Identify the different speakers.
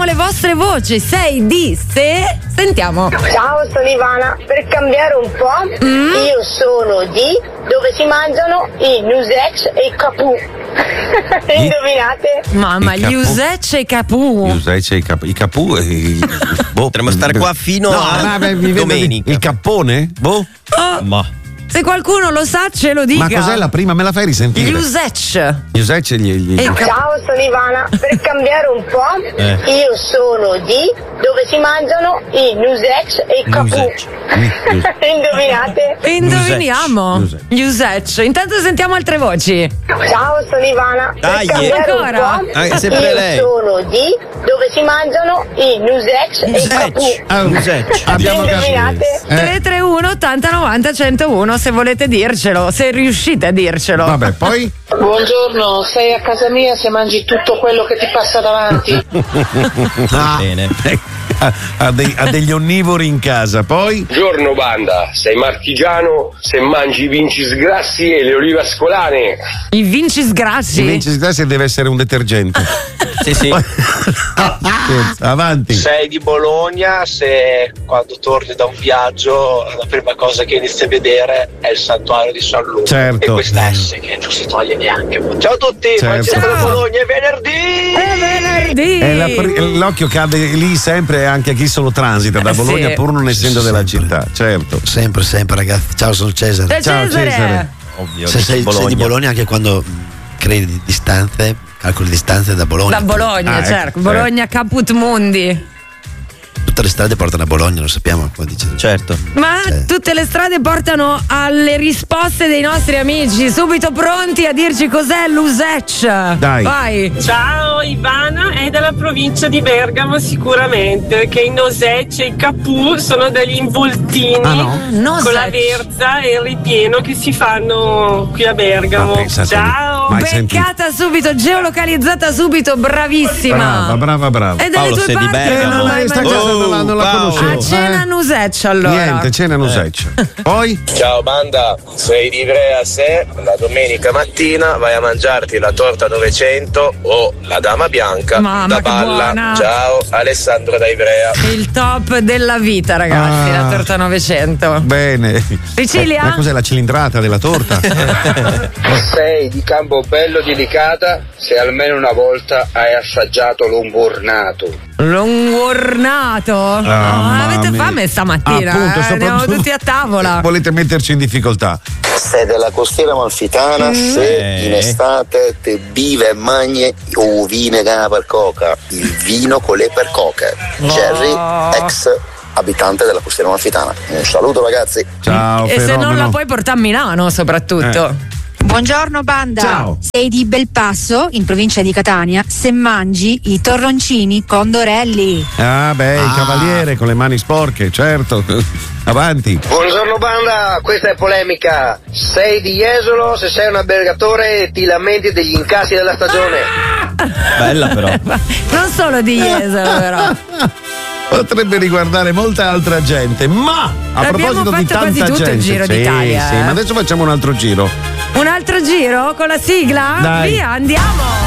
Speaker 1: sentiamo le vostre voci. 6 di se. Sentiamo.
Speaker 2: Ciao, sono Ivana. Per cambiare un po', io sono di dove si mangiano i Nusec e i Capù. Indovinate?
Speaker 1: Mamma, gli Usec e i Capù.
Speaker 3: I Capù.
Speaker 4: Potremmo stare qua fino a domenica.
Speaker 3: Il cappone? Boh.
Speaker 4: Ma
Speaker 1: Se qualcuno lo sa, ce lo dica.
Speaker 3: Ma cos'è la prima? Me la fai risentire?
Speaker 1: Gli Usec.
Speaker 3: Gli Usec
Speaker 2: Ciao, sono Ivana. Per cambiare un po', io sono di dove si mangiano i Nusec e i Capù. Indovinate?
Speaker 1: Indoviniamo. Gli Usec. Intanto sentiamo altre voci.
Speaker 2: Ciao, sono Ivana. Per cambiare
Speaker 1: ancora?
Speaker 2: un po',
Speaker 4: sempre
Speaker 2: io
Speaker 4: lei.
Speaker 2: sono di dove si mangiano i Nusec e i Capù.
Speaker 3: Abbiamo
Speaker 2: Indovinate?
Speaker 1: 331 80 90 101 se volete dircelo, se riuscite a dircelo.
Speaker 3: Vabbè, poi?
Speaker 5: Buongiorno, sei a casa mia se mangi tutto quello che ti passa davanti.
Speaker 4: bene.
Speaker 3: Ha degli onnivori in casa, poi?
Speaker 6: Buongiorno banda, sei marchigiano se mangi i vincis grassi e le olive ascolane.
Speaker 1: I vincis grassi.
Speaker 3: Il Vincis Grassi deve essere un detergente.
Speaker 4: Sì.
Speaker 3: Avanti.
Speaker 7: Sei di Bologna se quando torni da un viaggio la prima cosa che inizi a vedere è il santuario di San Luca.
Speaker 3: Certo.
Speaker 7: E questa S che non si toglie neanche. Ciao a tutti,
Speaker 3: Certo.
Speaker 7: da Bologna, è venerdì!
Speaker 1: È venerdì.
Speaker 3: L'occhio cade lì sempre anche a chi solo transita da Bologna
Speaker 1: sì.
Speaker 3: pur non essendo della città, certo.
Speaker 8: Sempre, ragazzi. Ciao, sono Cesare.
Speaker 1: Ciao, Cesare.
Speaker 4: Ovvio.
Speaker 8: Se sei di Bologna anche quando crei distanze, calcoli distanze da Bologna.
Speaker 1: Da Bologna,
Speaker 3: ecco,
Speaker 1: certo. Bologna Caput Mundi.
Speaker 8: Tutte le strade portano a Bologna, lo sappiamo, come dice.
Speaker 4: Certo.
Speaker 1: Ma tutte le strade portano alle risposte dei nostri amici, subito pronti a dirci cos'è l'Usec.
Speaker 3: Dai.
Speaker 1: Vai.
Speaker 9: Ciao, Ivana è della provincia di Bergamo sicuramente, che i Nosec e i Capù sono degli involtini con la verza e il ripieno che si fanno qui a Bergamo. Ciao.
Speaker 1: Beccata subito, geolocalizzata subito, bravissima.
Speaker 3: Brava.
Speaker 1: E delle
Speaker 4: Paolo,
Speaker 1: tue
Speaker 4: sei di
Speaker 1: parti
Speaker 4: Bergamo?
Speaker 3: Questa casa non la conoscevo.
Speaker 1: a cena Nusec allora.
Speaker 3: Niente, cena Nusec. Poi?
Speaker 7: Ciao banda, sei di Ivrea se la domenica mattina vai a mangiarti la torta 900 o la dama bianca
Speaker 1: Mamma,
Speaker 7: da
Speaker 1: che
Speaker 7: Balla.
Speaker 1: buona.
Speaker 7: Ciao, Alessandro da Ivrea.
Speaker 1: Il top della vita, ragazzi, la torta 900.
Speaker 3: Bene.
Speaker 1: Sicilia?
Speaker 3: Ma cos'è la cilindrata della torta?
Speaker 6: Sei di Campobello di Licata se almeno una volta hai assaggiato l'umburnato.
Speaker 1: L'ungornato? Avete fame stamattina? Andiamo tutti a tavola.
Speaker 3: Volete metterci in difficoltà?
Speaker 10: Sei della costiera amalfitana se in estate te vive e mangi o vino per coca, il vino con le percoche. Jerry, ex abitante della costiera amalfitana. Un saluto ragazzi.
Speaker 3: Ciao.
Speaker 1: E se non la puoi portare a Milano soprattutto.
Speaker 11: Buongiorno banda.
Speaker 3: Ciao.
Speaker 11: Sei di Belpasso, in provincia di Catania, se mangi i torroncini con Dorelli.
Speaker 3: Il cavaliere con le mani sporche, certo. Avanti.
Speaker 6: Buongiorno banda, questa è polemica. Sei di Jesolo se sei un albergatore e ti lamenti degli incassi della stagione.
Speaker 4: Bella però.
Speaker 1: Non solo di Jesolo però.
Speaker 3: Potrebbe riguardare molta altra gente, ma a proposito di tanta
Speaker 1: quasi tutto
Speaker 3: gente,
Speaker 1: il Giro d'Italia.
Speaker 3: Sì, ma adesso facciamo un altro giro.
Speaker 1: Un altro giro con la sigla?
Speaker 3: Dai.
Speaker 1: Via, andiamo!